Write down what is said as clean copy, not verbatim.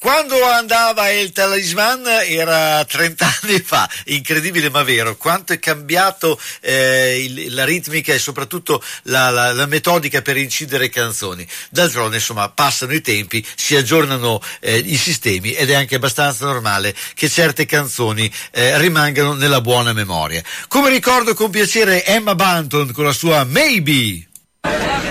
Quando andava il Talisman era 30 anni fa, incredibile ma vero, quanto è cambiato la ritmica e soprattutto la metodica per incidere canzoni. D'altronde, insomma, passano i tempi, si aggiornano i sistemi ed è anche abbastanza normale che certe canzoni rimangano nella buona memoria. Come ricordo con piacere Emma Bunton con la sua Maybe.